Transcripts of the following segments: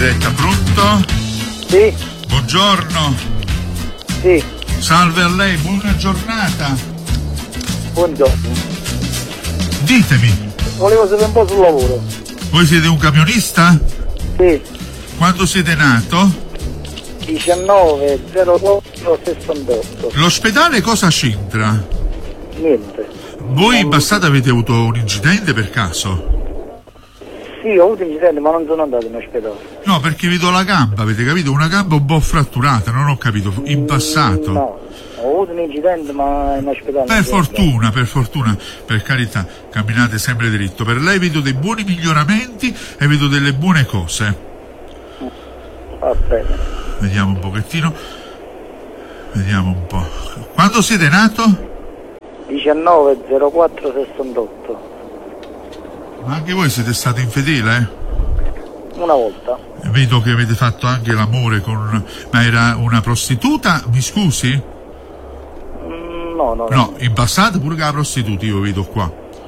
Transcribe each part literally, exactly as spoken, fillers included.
diretta, pronto? Sì. Buongiorno. Sì. Salve a lei, buona giornata. Buongiorno. Ditemi. Volevo sapere un po' sul lavoro. Voi siete un camionista? Sì. Quando siete nato? diciannove zero quattro sessantotto. L'ospedale cosa c'entra? Niente. Voi in passato avete avuto un incidente per caso? Sì, ho avuto incidente, ma non sono andato in ospedale. No, perché vedo la gamba, avete capito? Una gamba un po' fratturata, non ho capito, in passato. Mm, no, ho avuto un incidente, ma in ospedale. Per fortuna, per fortuna, per carità, camminate sempre dritto. Per lei vedo dei buoni miglioramenti e vedo delle buone cose. Va bene. Vediamo un pochettino. Vediamo un po'. Quando siete nato? diciannove zero quattro sessantotto. Ma anche voi siete stati infedele, eh? Una volta. Vedo che avete fatto anche l'amore con... Ma era una prostituta, mi scusi? Mm, no, no, no. No, in passato pure che la prostituta io vedo qua.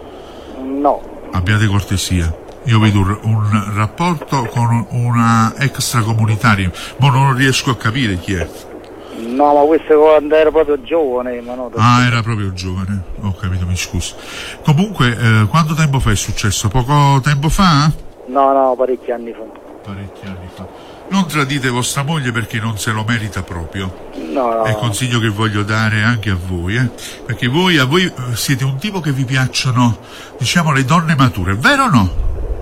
No. Abbiate cortesia. Io vedo un, un rapporto con una extracomunitaria, ma non riesco a capire chi è. No, ma questo è quando ero proprio giovane, ma no. Ah, era proprio giovane, ho capito, mi scusi. Comunque, eh, quanto tempo fa è successo? Poco tempo fa? No, no, parecchi anni fa. Parecchi anni fa. Non tradite vostra moglie perché non se lo merita proprio. No, no. È il consiglio che voglio dare anche a voi, eh? Perché voi, a voi siete un tipo che vi piacciono, diciamo, le donne mature, vero o no?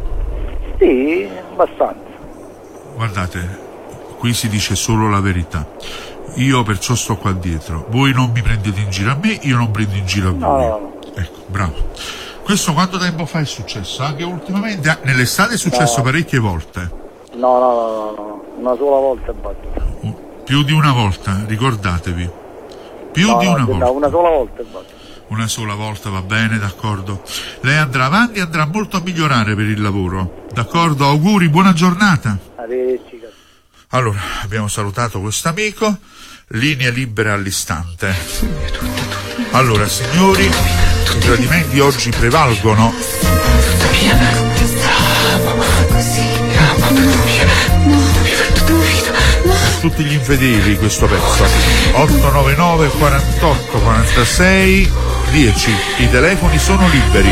Sì, abbastanza. Guardate, qui si dice solo la verità. Io perciò sto qua dietro. Voi non mi prendete in giro a me, io non prendo in giro a voi. No, no, no. Ecco, bravo. Questo quanto tempo fa è successo? Anche ultimamente? Ah, nell'estate è successo No. parecchie volte. No, no, no, no, no. Una sola volta e basta. Uh, Più di una volta, ricordatevi. Più No, di no, una no, volta. una sola volta e basta. Una sola volta va bene, d'accordo. Lei andrà avanti e andrà molto a migliorare per il lavoro. D'accordo? Auguri, buona giornata. Arrivederci. Allora, abbiamo salutato questo amico. Linea libera all'istante. Allora, signori, i tradimenti oggi prevalgono. Per tutti gli infedeli questo pezzo. otto nove nove quarantotto quarantasei dieci. I telefoni sono liberi.